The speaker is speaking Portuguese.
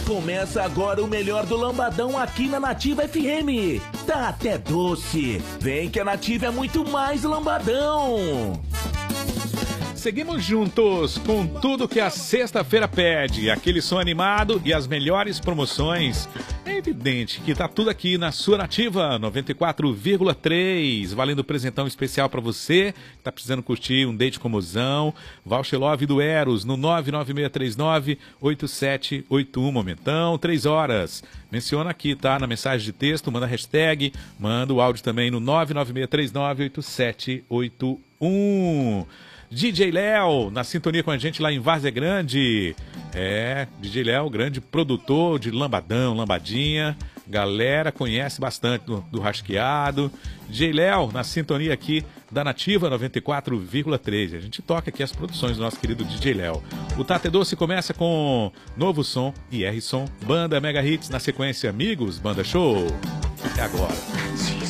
Começa agora o melhor do Lambadão aqui na Nativa FM. Tá até doce. Vem que a Nativa é muito mais Lambadão. Seguimos juntos com tudo que a sexta-feira pede, aquele som animado e as melhores promoções. É evidente que tá tudo aqui na sua Nativa 94,3, valendo presentão especial para você que tá precisando curtir um date com mozão. Voucher Love do Eros no 99639-8781, momentão, 3 horas. Menciona aqui, tá? Na mensagem de texto, manda hashtag, manda o áudio também no 99639-8781. DJ Léo, na sintonia com a gente lá em Várzea Grande. DJ Léo, grande produtor de lambadão, lambadinha. Galera conhece bastante do rasqueado. DJ Léo, na sintonia aqui da Nativa 94,3. A gente toca aqui as produções do nosso querido DJ Léo. O Tate Doce começa com Novo Som e R-Som, Banda Mega Hits, na sequência Amigos, Banda Show. Até agora.